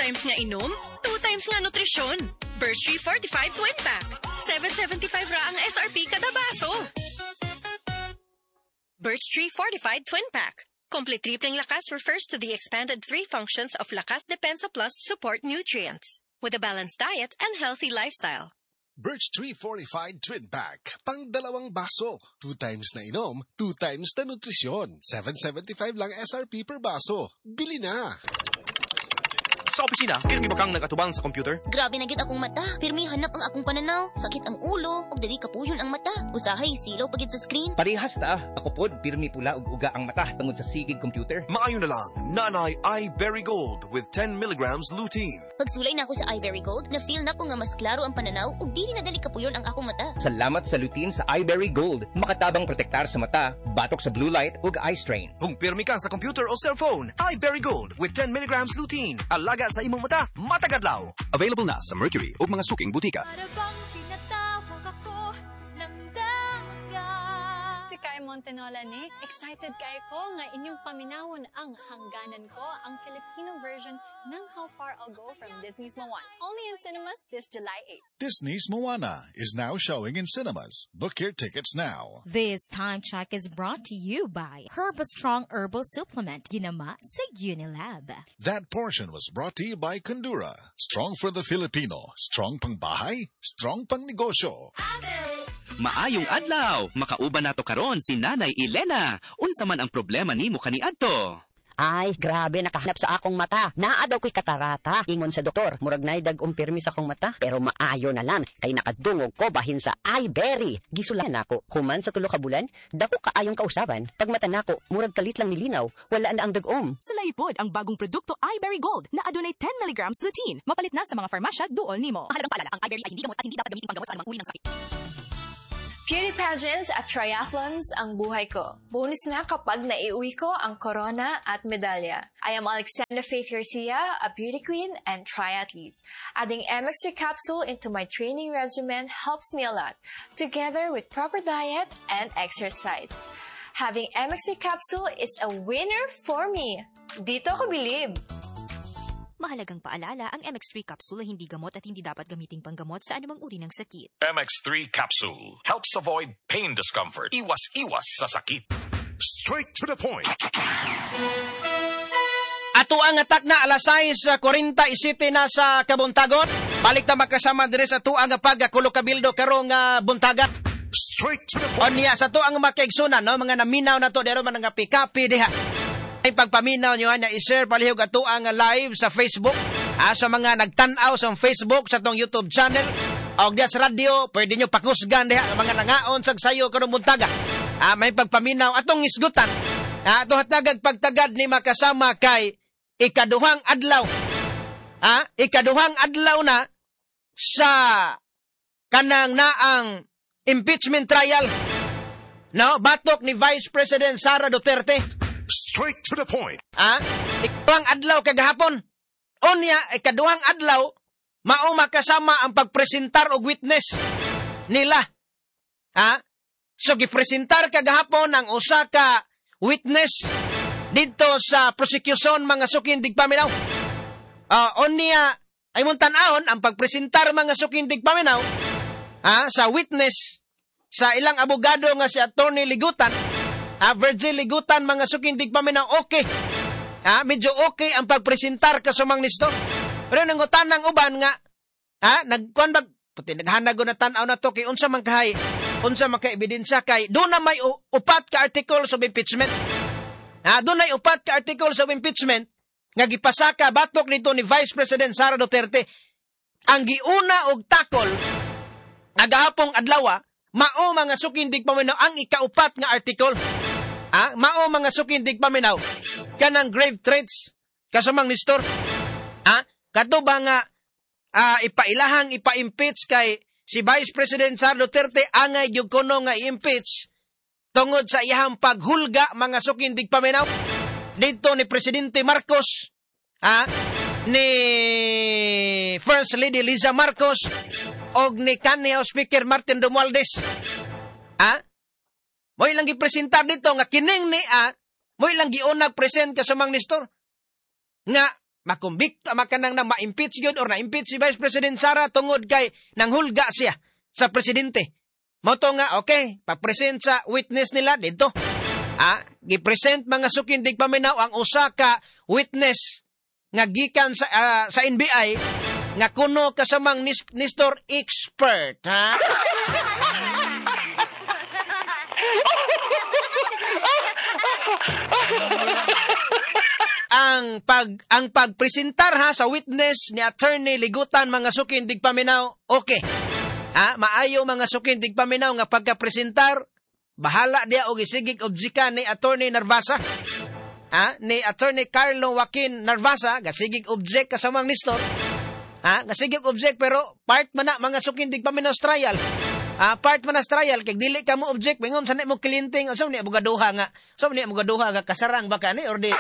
times nga inom, 2 times nga nutrisyon. Birch Tree Fortified Twin Pack. 7.75 ra ang SRP kada baso. Birch Tree Fortified Twin Pack. Complete tripling lakas refers to the expanded 3 functions of Lakas Depensa Plus support nutrients with a balanced diet and healthy lifestyle. Birch Tree Fortified Twin Pack. Pang 2 baso. 2 times na inom, 2 times na nutrisyon. 7.75 lang SRP per baso. Bili na! Sa opisina, pirmi ba kang nagatubang sa computer? Grabe na gyud akong mata. Pirmi hanap ang akong pananaw. Sakit ang ulo, ug dili kapuyon ang mata. Usahay silaw pagid sa screen. Parehas ta. Ako pod pirmi pula ug uga ang mata tungod sa sigig computer. Maayo na lang, Nanay iBerry Gold with 10 milligrams lutein. Pagsulay na ako sa iBerry Gold, na-feel na ko nga mas klaro ang pananaw ug dili na dali kapuyon ang akong mata. Salamat sa lutein sa iBerry Gold. Makatabang protektar sa mata, batok sa blue light ug eye strain. Kung pirmi ka sa computer o cellphone, iBerry Gold with 10 milligrams lutein. Alaga sa imong mata, matagadlaw. Available na sa Mercury o mga suking butika. Para bang tinatawag ako ng daga. Si Kai Montenola ni, excited kayo ko nga inyong paminawon ang hangganan ko, ang Filipino version ng How Far I'll Go from Disney's Moana. Only in cinemas this July 8. Disney's Moana is now showing in cinemas. Book your tickets now. This time check is brought to you by Herbastrong Herbal Supplement, ginama sa Unilab. That portion was brought to you by Condura. Strong for the Filipino. Strong pang bahay. Strong pang negosyo. Maayong adlaw, makauban nato karon si Nanay Elena. Unsa man ang problema nimo kaniadto? Ay, grabe, nakahanap sa akong mata. Naa daw ko'y katarata. Ingon sa doktor, murag nay dag umpirmi sa akong mata. Pero maayo na lang, kay nakadungog ko bahin sa iBerry. Gisulan ako. Human sa 3 ka bulan, dako kaayong kausaban. Pag mata nako, murag kalit lang nilinaw. Wala na ang dagom. Sulaypod ang bagong produkto iBerry Gold na adunay 10 milligrams lutein. Mapalit na sa mga farmasya duol nimo. Mahalagang paalala, ang iBerry ay hindi gamot at hindi dapat gamitin panggamot sa anumang uri ng sakit. Beauty pageants at triathlons ang buhay ko. Bonus na kapag naiuwi ko ang corona at medalya. I am Alexandra Faith Garcia, a beauty queen and triathlete. Adding MX3 capsule into my training regimen helps me a lot, together with proper diet and exercise. Having MX3 capsule is a winner for me. Dito ko bilib. Mahalagang paalala, ang MX3 capsule ay hindi gamot at hindi dapat gamiting panggamot sa anumang uri ng sakit. MX3 capsule helps avoid pain discomfort. Iwas-iwas sa sakit. Straight to the point. Ato ang atak na alas 6:47 na sa Kabuntagon. Balik na makasama dire sa tuang pagkulo kabildo karong buntagat. Straight to the point. O niya sa tuang makaigsunan, no, mga naminaw na to dero man nga pikapi diha. Ay pagpaminaw nyo na i-share palihog ato ang live sa Facebook, sa mga nagtanaw sa Facebook sa tong YouTube channel o diya sa radio, pwede nyo pakusgan diha mga nangaon sa sayo karong buntaga. May pagpaminaw atong isgutan. Ato hatagag pagtagad ni makasama kay ikaduhang adlaw. Ikaduhang adlaw na sa kanang naang impeachment trial. No, batok ni Vice President Sara Duterte. Straight to the point. Ikaduhang adlaw kagahapon. Onya, ikaduhang adlaw, mao makasama ang pagpresentar og witness nila. So, gipresentar kagahapon ang usa ka witness dito sa prosecution mga sukindig paminaw. Onya, ay mong tanahon ang pagpresentar mga sukindig paminaw sa witness sa ilang abogado nga si Attorney Ligutan. Virgil Ligutan, mga sukindig paminaw, okay. Medyo okay ang pagpresentar kasumang nisto. Pero nangutan ng uban nga, nagkuhan ba, puti naghanago na tanaw na to, kay unsa man ebidensya kay, doon na may upat ka articles of impeachment. Doon na upat ka articles of impeachment, nga gipasaka batok nito ni Vice President Sara Duterte. Ang giuna og takol, agahapong adlaw, mao mga sukindig paminaw ang ikaupat nga article. Mao mga sukindig paminaw kanang grave threats kasamang nistor. Kadto ba nga ipa-impeach kay si Vice President Sara Duterte angay gyud kuno nga i-impeach tungod sa iyang paghulga mga sukindig paminaw dito ni Presidente Marcos, ni First Lady Liza Marcos og ni kanhi House Speaker Martin Romualdez. Mo ilang gipresentar dito nga kining ni mo ilang giunag present ka sa mga nistor nga makumbikta makanang na ma-impeach gyud or na-impeach si Vice President Sara tungod kay nanghulga siya sa presidente. Moto nga, okay, papresent sa witness nila dito. Gipresent mga sukindig paminaw ang usa ka witness nga gikan sa NBI nga kuno kasamang Nestor expert, ha? ang pagpresentar ha sa witness ni Attorney Ligutan mga sukindig paminaw, okay. Maayo mga sukindig paminaw nga pagkapresentar, bahala dia og isigig objeka ni Attorney Narvasa. Ni Attorney Carlo Joaquin Narvasa, gasigig object kasamang Nestor. Gasigig object pero part man na mga sukindig paminaw trial. Part man na trial kay dili ka mo object bingom sanay mo kilinting unsa ni abogaduha nga. So ni abogaduha nga kasarang baka ni or di.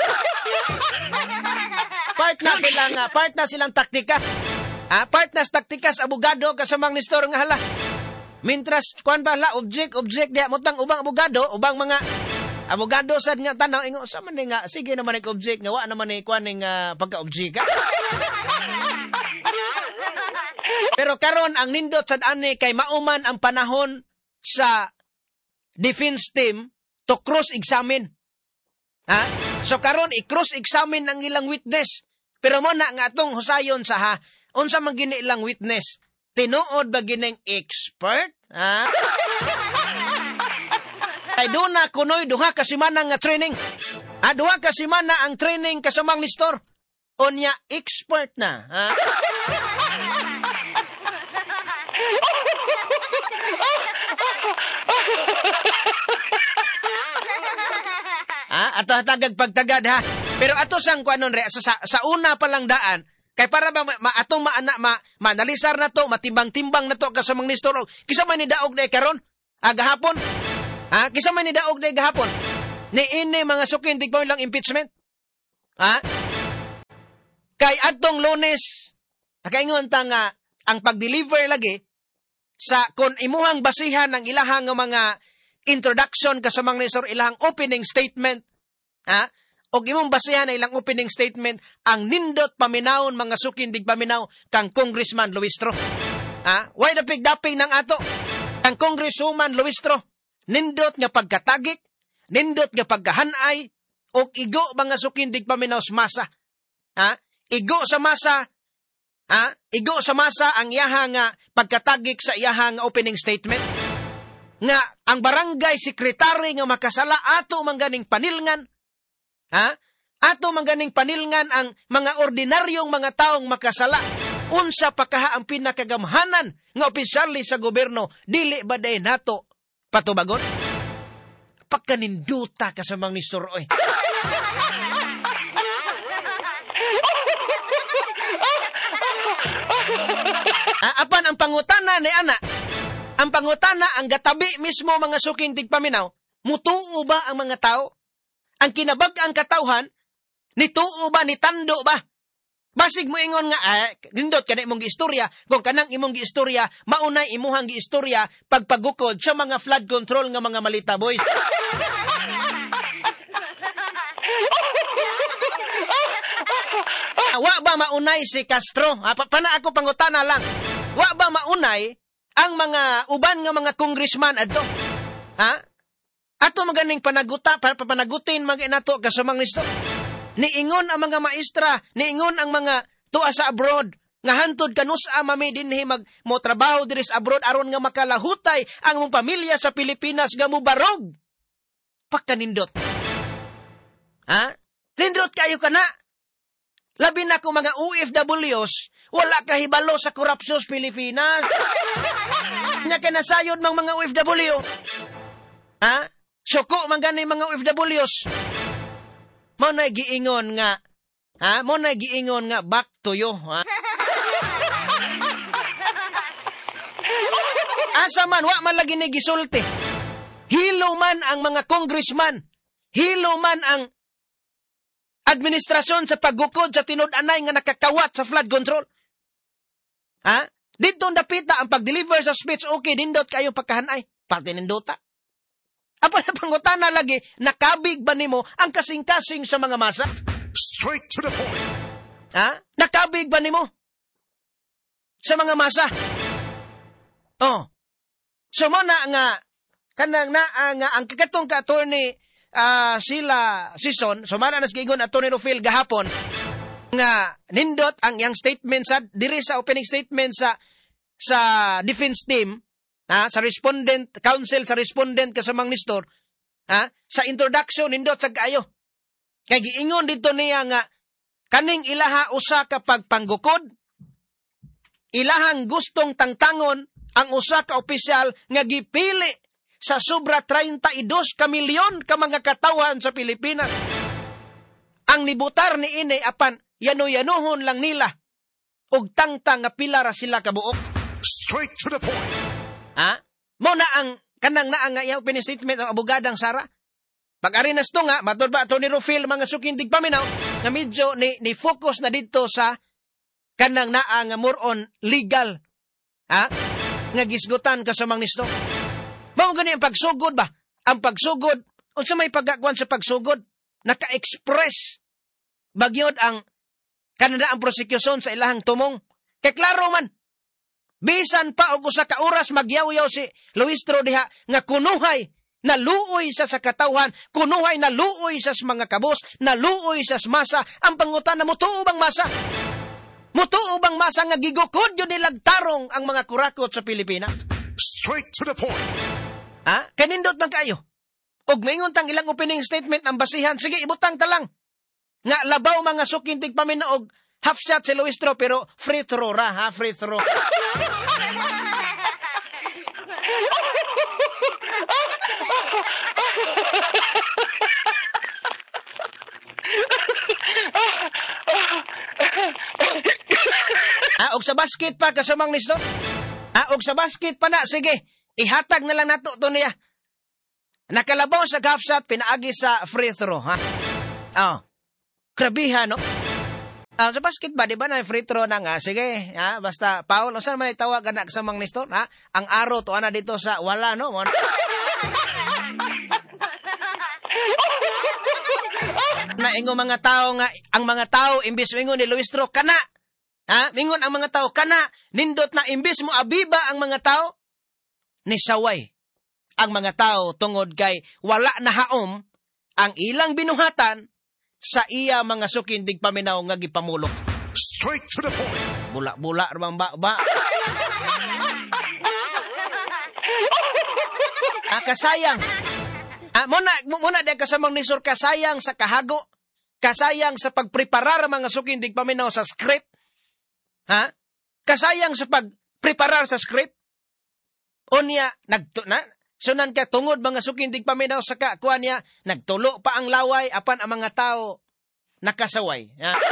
Part na silang taktika. Part na taktika sa abogado kasamang Nestor nga hala. Mintras kuan ba la object dia mutang ubang abogado, ubang mga abogado sad nga tanaw ingo sa man nga sige naman ik object nga wa naman ni kuan ning pagka-object. Pero karon ang nindot sad ani kay mauman ang panahon sa defense team to cross-examine. So karon i-cross-examine ang ilang witness. Pero mo na nga atong husayon sa unsa man gini ilang witness? Tinuod ba gining expert? Ay doon na kunoy duha ka semana nga training. Duha ka semana ang training kasamang Nestor. Onya expert na. Ato hatagag pagtagad ha. Pero ato sang kuanon re sa una pa lang daan kay para ba atong manalisar na to, matimbang-timbang na to kasamang Nestor. Kisa man ni daog day karon gahapon. Kisa man ni daog day gahapon. Ni ini mga sukindig pa lang impeachment. Kay adtong Lunes nakaingon ta nga ang pag-deliver lagi sa kon imuhang basihan ang ilahang mga introduction kasamang Nestor ilahang opening statement. Og imong basihan na ilang opening statement ang nindot paminawon mga sukindig paminaw kang Congressman Luistro. Why the pigdaping ng ato? Kang Congresswoman Luistro, nindot nga pagkatagik, nindot nga pagkahanay, og igo mga sukindig paminaw sa masa. Igo sa masa ang iyahang pagkatagik sa iyahang opening statement. Nga ang barangay secretary nga makasala ato mangganing panilngan. Ato mangganing panilngan ang mga ordinaryong mga taong makasala. Unsa pa kaha ang pinakagamhanan nga opisyali sa gobyerno, dili ba day nato patubagon? Pagkaninduta kasamang Nestor oy. Apan ang pangutana ni ana. Ang pangutana ang gatabi mismo mga sukindig paminaw, mutuo ba ang mga tao? Ang kinabag-ang katawhan, nituo ba, nitando ba? Basig mo ingon nga, nindot ka na imong giistorya, kung kanang imong giistorya, maunay imuhang giistorya, pagpagukod sa mga flood control nga mga malita, boys. Wa ba maunay si Castro? Pana ako pangutana lang. Wa ba maunay ang mga uban nga mga congressman adto? Ato maganing panagutin mag-inato kasamang Nestor. Niingon ang mga maestra, niingon ang mga tuwa sa abroad, nga hantod kanusa mami dinhi mo trabaho diri sa abroad aron nga makalahutay ang mong pamilya sa Pilipinas nga mubarog. Pagkanindot. Nindot kayo kana. Labi na ko mga OFWs, wala kahibalo sa korupsyon sa Pilipinas. Nya kanasayod mga OFW. Suko man gani mga OFWs. Mo na giingon nga, back to you, Asa man, wa man lagi ni gisulti. Hilo man ang mga congressman. Hilo man ang administrasyon sa paggukod sa tinud-anay nga nakakawat sa flood control. Dito dapita ang pag-deliver sa speech, okay, nindot kayo pagkahanay. Parte nindota. Apa na pangutana lagi, nakabig ba nimo ang kasing-kasing sa mga masa? Straight to the point. Ha? Nakabig ba nimo? Sa mga masa? Oh. So mo na nga, kanang na nga, ang kakatong ka-attorney sila Sison, so mana nas giingon Attorney Rufil gahapon, nga nindot ang yang statement sa, diri sa opening statement sa defense team, sa respondent, counsel sa respondent kasamang Nestor, sa introduction, nindot sa kaayo. Kaya giingon dito niya nga, kaning ilaha usa ka pagpanggukod, ilahang gustong tangtangon ang usa ka opisyal nga gipili sa sobra 32 ka milyon ka mga katawan sa Pilipinas. Ang nibutar ni ini apan yano-yanuhon lang nila og tangtang nga pila ra sila kabuok. Straight to the point. Mo na ang kanang naa nga iya opening statement ang abogadang Sara. Pag-arinas to nga, matod ba Attorney Rufil, mga sukindig paminaw, nga medyo ni focus na dito sa kanang naa nga more on legal. Nga gisgutan kasamang Nestor. Mao gani ang pagsugod ba? Ang pagsugod, unsa may pagkakuan sa pagsugod? Naka-express bagyod ang kanada ang prosecution sa ilahang tumong. Kay klaro man, bisan pa og usa ka oras magyaw-yaw si Luistro diha nga kunuhay na luoy sa katawhan, kunuhay na luoy sa mga kabos, na luoy sa masa. Ang pangutan na mutuo bang masa? Mutuo bang masa nga gigukod yun nilag tarong ang mga kurakot sa Pilipinas? Straight to the point. Kanindot man kayo. Og maingon tang ilang opening statement ang basihan. Sige, ibutang ta lang. Nga labaw mga sukintig paminaog half shot si Luistro pero free throw ra, free throw. Og sa basket pa kasamang Nestor? Og sa basket pa na, sige, ihatag na lang nato to niya. Nakalabaw sa half shot, pinaagi sa free throw, Krabiha, no? Sa basket ba, di ba na free throw na nga? Sige, basta, Paul, saan man itawag anak sa mga Nestor? Ang araw to, ana dito sa wala, no? Naingo mga tao nga, ang mga tao, imbis mingon ni Luistro, kana. Mingon ang mga tao, kana, nindot na imbis mo abiba ang mga tao, nisaway ang mga tao tungod kay wala na haom ang ilang binuhatan sa iya mga sukindig paminaw nga gipamulok. Straight to the point. Bula-bula ramang ba. Kasayang. Muna de kasamang Nestor, kasayang sa kahago, kasayang sa pagpreparar mga sukindig paminaw sa script. Kasayang sa pagpreparar sa script. Unya, sunan ka tungod mga sukindig paminaw sa kuan niya, nagtulo pa ang laway, apan ang mga tao nakasaway.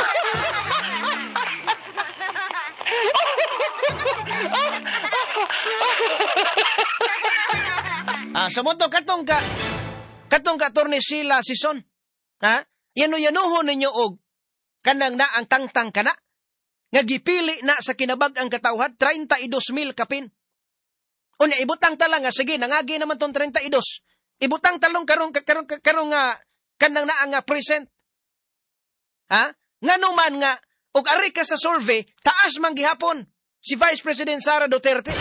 Sa mundo, katong ka Attorney Sheila Sison, yanuhon ninyo og kanang na ang tangtang kana, nga gipili na sa kinabag ang katawhan, 32,000 kapin. Unya, ibutang talang nga, sige, nangagi naman tong 32. Ibutang talong karong nga, kanang na nga present. Nga naman nga, og ari ka sa survey, taas man gihapon, si Vice President Sara Duterte.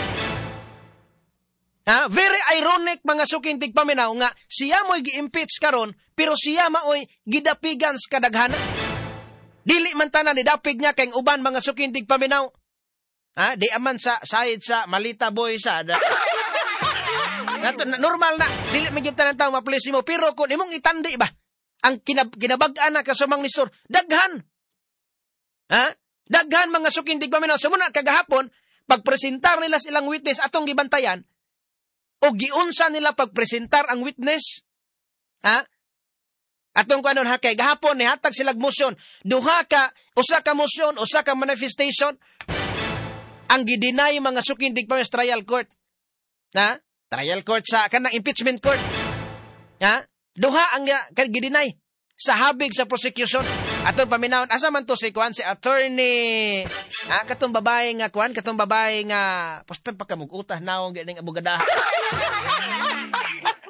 Very ironic mga sukintig paminaw nga, siya mo'y gi-impeach karon, pero siya maoy gidapigan sa kadaghanan. Dili man tanan idapig niya kay uban mga sukintig paminaw. Di aman sa side sa Malita Boy sa normal na dili magyud tanan tawo ma-please mo, pero kun imong itandi ba ang kinabag-an na kasamang Nestor, daghan. Daghan mga sukindig paminaw. Sa muna kagahapon, pagpresentar nila silang witness atong gibantayan o giunsa nila pagpresentar ang witness. Atong kanon kay gahapon ni hatag silang motion, usa ka motion, usa ka manifestation ang gidinay mga sukindig pa sa trial court. Trial court sa kanang impeachment court. Duha ang gidinay sa habig sa prosecution. Atong paminawon, asa man to si kuan si attorney, katong babae nga kuan, katong babae nga postan pa kamugutah naong gining abogada.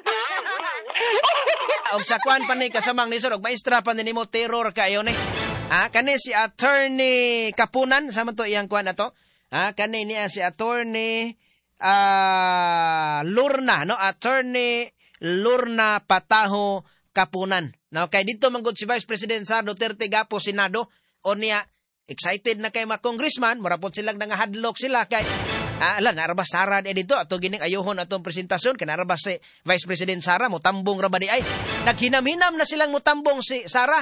Og sa kuan pa ni kasamang Nestor, og maestra pa nimo terror kayo ni. Kani si Attorney Kapunan, sama to iyang kuan ato. Kani niya si Attorney Lorna, no? Attorney Lorna Pataho Kapunan. Now, kay dito manggod si Vice President Sara Duterte gapo Senado, o niya, excited na kay mga congressman, marapot silang nangahadlok sila kay, narabas Sara dito, ato gining ayohon atong presentasyon, kay narabas si Vice President Sara, mutambong rabadi ay, naghinam-hinam na silang mutambong si Sara,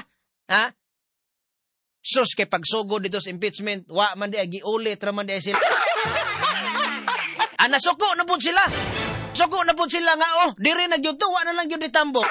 sus, kay pagsugod dito sa impeachment, wa man di giulit raman di sila. Nasuko na po sila. Suko na po sila nga, diri nagyuto, wa na lang yun ditambok.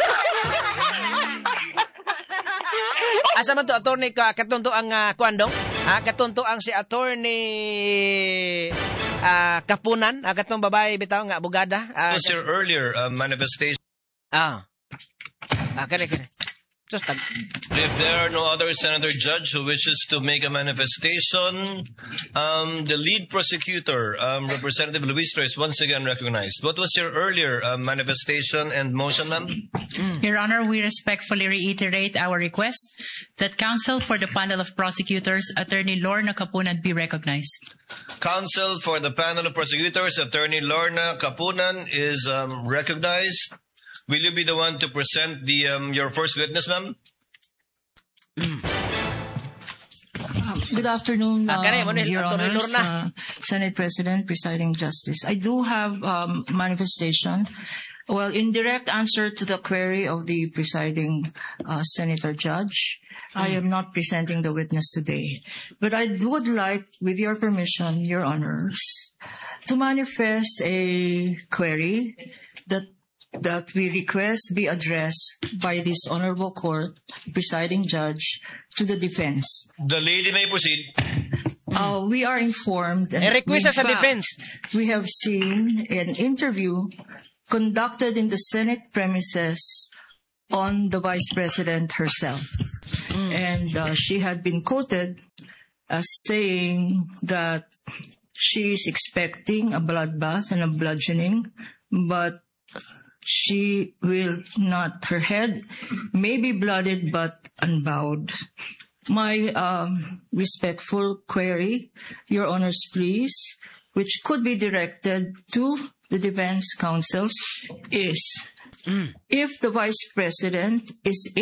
Asa man to, attorney katunto ang kuandong? Katunto ang si Attorney Kapunan, katong babae bitaw nga abogada. Was your earlier manifestation? Kani. If there are no other senator judge who wishes to make a manifestation, the lead prosecutor, Representative Luis is once again recognized. What was your earlier manifestation and motion, ma'am? Your Honor, we respectfully reiterate our request that counsel for the panel of prosecutors, Attorney Lorna Kapunan, be recognized. Counsel for the panel of prosecutors, Attorney Lorna Kapunan, is recognized. Will you be the one to present your first witness, ma'am? Good afternoon, Your Honors, Senate President, Presiding Justice. I do have manifestation. Well, in direct answer to the query of the presiding Senator Judge, I am not presenting the witness today. But I would like, with your permission, Your Honors, to manifest a query that we request be addressed by this honorable court, presiding judge, to the defense. The lady may proceed. We are informed. Request sa defense. We have seen an interview conducted in the Senate premises on the Vice President herself. And she had been quoted as saying that she is expecting a bloodbath and a bludgeoning, but she will not, her head may be blooded but unbowed. My respectful query, Your Honors, please, which could be directed to the defense counsels, is if the Vice President is